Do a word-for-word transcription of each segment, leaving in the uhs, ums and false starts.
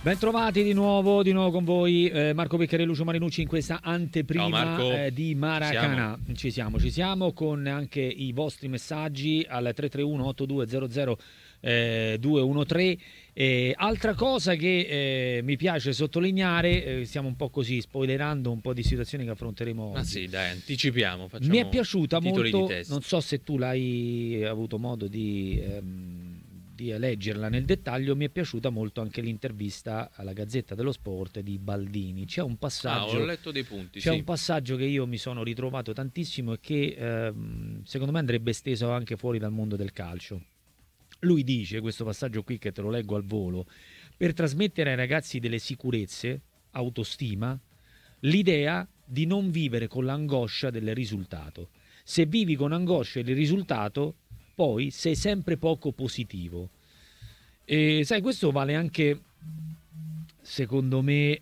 Bentrovati di nuovo, di nuovo con voi eh, Marco Pecchiari e Lucio Marinucci in questa anteprima eh, di Maracanã. Ci siamo. ci siamo, ci siamo con anche i vostri messaggi al tre tre uno otto due zero zero due uno tre. Eh, altra cosa che eh, mi piace sottolineare, eh, stiamo un po' così spoilerando un po' di situazioni che affronteremo oggi. Ma sì, dai, anticipiamo. Mi è piaciuta molto, di non so se tu l'hai avuto modo di... Ehm, di leggerla nel dettaglio, mi è piaciuta molto anche l'intervista alla Gazzetta dello Sport di Baldini. C'è un passaggio, ah, ho letto dei punti, c'è sì. un passaggio che io mi sono ritrovato tantissimo e che ehm, secondo me andrebbe esteso anche fuori dal mondo del calcio. Lui dice, questo passaggio qui che te lo leggo al volo: per trasmettere ai ragazzi delle sicurezze, autostima, l'idea di non vivere con l'angoscia del risultato. Se vivi con angoscia del risultato, poi sei sempre poco positivo. E sai, questo vale anche, secondo me,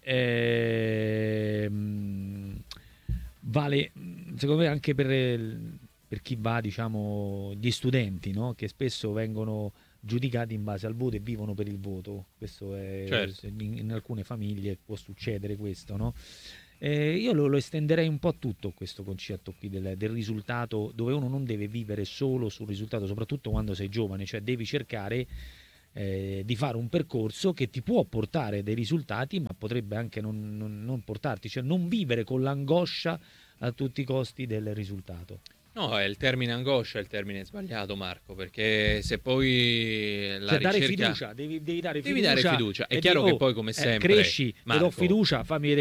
ehm, vale secondo me anche per, per chi va, diciamo, gli studenti, no? Che spesso vengono giudicati in base al voto e vivono per il voto. Questo è, certo. in, in alcune famiglie può succedere questo, no? Eh, io lo, lo estenderei un po' a tutto questo concetto qui del, del risultato, dove uno non deve vivere solo sul risultato, soprattutto quando sei giovane, cioè devi cercare eh, di fare un percorso che ti può portare dei risultati, ma potrebbe anche non, non, non portarti, cioè non vivere con l'angoscia a tutti i costi del risultato. No, è il termine angoscia, è il termine sbagliato, Marco, perché se poi la cioè, ricerca... dare fiducia, devi, devi dare devi fiducia. Dare fiducia. È e chiaro di, oh, che poi come sempre... Eh, cresci, Marco, ti do fiducia, fammi vedere